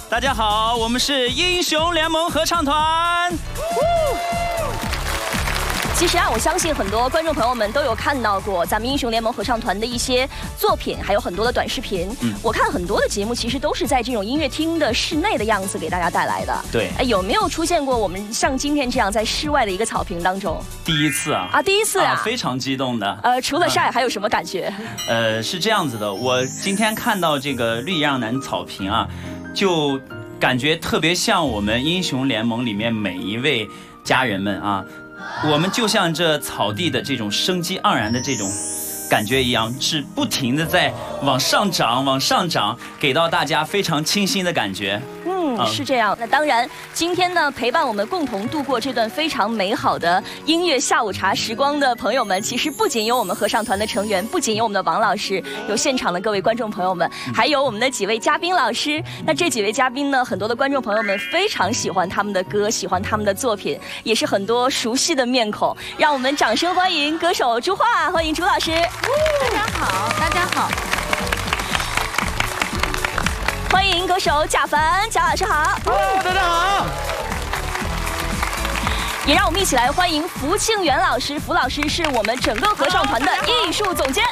大家好，我们是英雄联盟合唱团。 其实啊，我相信很多观众朋友们都有看到过咱们英雄联盟合唱团的一些作品，还有很多的短视频。我看很多的节目其实都是在这种音乐厅的室内的样子给大家带来的。 对， 有没有出现过我们像今天这样在室外的一个草坪当中？ 第一次啊！ 第一次啊， 非常激动的。 除了晒，还有什么感觉？ 是这样子的，我今天看到这个绿杨南草坪啊，就感觉特别像我们英雄联盟里面每一位家人们啊。我们就像这草地的这种生机盎然的这种感觉一样，是不停的在往上涨，往上涨，给到大家非常清新的感觉。 是这样。那当然，今天呢，陪伴我们共同度过这段非常美好的音乐下午茶时光的朋友们，其实不仅有我们合唱团的成员，不仅有我们的王老师，有现场的各位观众朋友们，还有我们的几位嘉宾老师。那这几位嘉宾呢，很多的观众朋友们非常喜欢他们的歌，喜欢他们的作品，也是很多熟悉的面孔。让我们掌声欢迎歌手朱桦，欢迎朱老师。 大家好，大家好。 欢迎歌手贾凡，贾老师好。 大家好。 也让我们一起来欢迎福庆元老师，福老师是我们整个合唱团的艺术总监。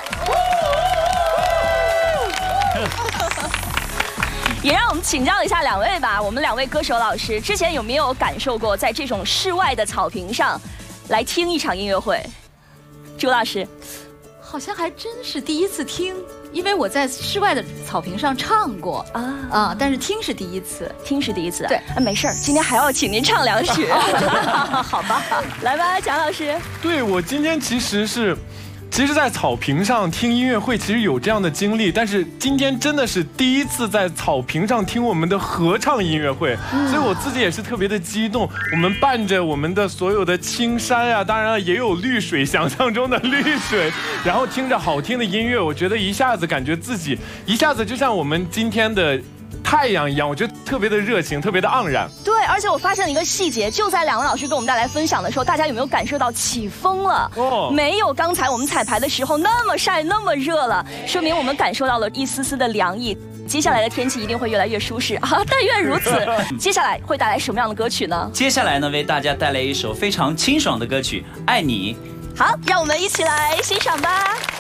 也让我们请教一下两位吧，我们两位歌手老师之前有没有感受过在这种室外的草坪上来听一场音乐会？朱老师， 好像还真是第一次听。因为我在室外的草坪上唱过但是听是第一次， 听是第一次。 对， 没事儿，今天还要请您唱两曲，好吧？来吧，贾老师。 对，我今天其实在草坪上听音乐会，其实有这样的经历，但是今天真的是第一次在草坪上听我们的合唱音乐会，所以我自己也是特别的激动。我们伴着我们的所有的青山啊，当然了也有绿水，想象中的绿水，然后听着好听的音乐，我觉得一下子感觉自己一下子就像我们今天的太阳一样，我觉得特别的热情，特别的盎然。 对，而且我发现了一个细节，就在两位老师给我们带来分享的时候，大家有没有感受到起风了？没有刚才我们彩排的时候那么晒那么热了，说明我们感受到了一丝丝的凉意。接下来的天气一定会越来越舒适啊！但愿如此。接下来会带来什么样的歌曲呢？ 接下来呢，为大家带来一首非常清爽的歌曲《爱你》。 好，让我们一起来欣赏吧。